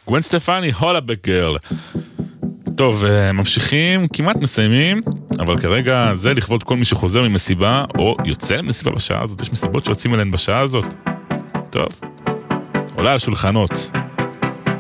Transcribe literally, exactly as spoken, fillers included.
גוון סטפני, הולה בגרל. טוב, ממשיכים, כמעט מסיימים, אבל כרגע זה לכבוד כל מי שחוזר ממסיבה, או יוצא למסיבה בשעה הזאת, יש מסיבות שיוצאים אליהן בשעה הזאת. טוב, עולה על שולחנות.